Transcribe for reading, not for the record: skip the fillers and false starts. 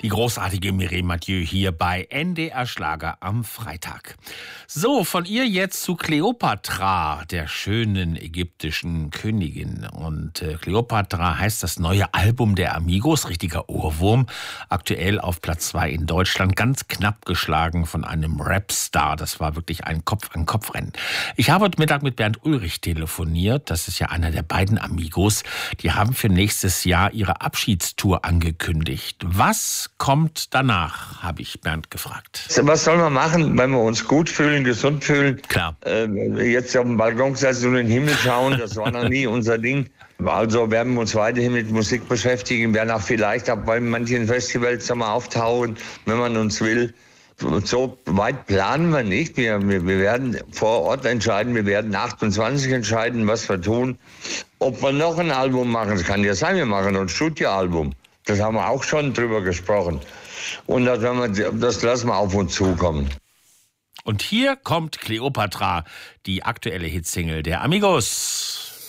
Die großartige Mireille Mathieu hier bei NDR Schlager am Freitag. So, von ihr jetzt zu Kleopatra, der schönen ägyptischen Königin. Und Kleopatra heißt das neue Album der Amigos, richtiger Ohrwurm. Aktuell auf Platz 2 in Deutschland, ganz knapp geschlagen von einem Rapstar. Das war wirklich ein Kopf-an-Kopf-Rennen. Ich habe heute Mittag mit Bernd Ulrich telefoniert. Das ist ja einer der beiden Amigos. Die haben für nächstes Jahr ihre Abschiedstour angekündigt. Was kommt danach, habe ich Bernd gefragt. Was soll man machen, wenn wir uns gut fühlen, gesund fühlen? Klar. Jetzt auf dem Balkon sitzen und in den Himmel schauen, das war noch nie unser Ding. Also werden wir uns weiterhin mit Musik beschäftigen, werden auch vielleicht auch bei manchen Festivals auftauchen, wenn man uns will. So weit planen wir nicht. Wir werden vor Ort entscheiden, wir werden 28 entscheiden, was wir tun. Ob wir noch ein Album machen, das kann ja sein, wir machen ein Studioalbum. Das haben wir auch schon drüber gesprochen. Und das lassen wir auf uns zukommen. Und hier kommt Kleopatra, die aktuelle Hitsingle der Amigos.